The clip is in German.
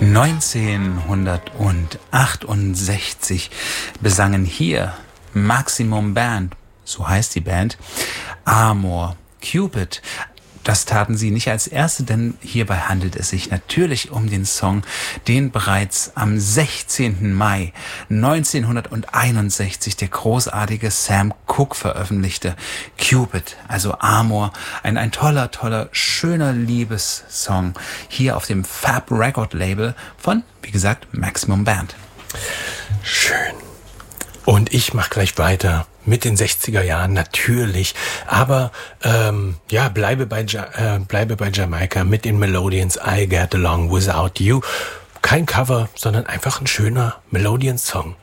1968 besangen hier Maximum Band, so heißt die Band, Amor, Cupid. Das taten sie nicht als erste, denn hierbei handelt es sich natürlich um den Song, den bereits am 16. Mai 1961 der großartige Sam Cooke veröffentlichte. Cupid, also Amor, ein toller, schöner Liebessong hier auf dem Fab Record Label von, wie gesagt, Maximum Band. Schön. Und ich mache gleich weiter mit den 60er Jahren natürlich, aber bleibe bei Jamaika mit den Melodians I Get Along Without You. Kein Cover, sondern einfach ein schöner Melodian-Song.